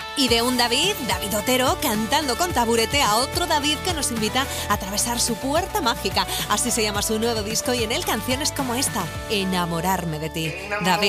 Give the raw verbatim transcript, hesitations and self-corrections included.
Y de un David, David Otero, cantando con Taburete a otro David que nos invita a atravesar su puerta mágica. Así se llama su nuevo disco y en él canciones como esta, Enamorarme de ti. David.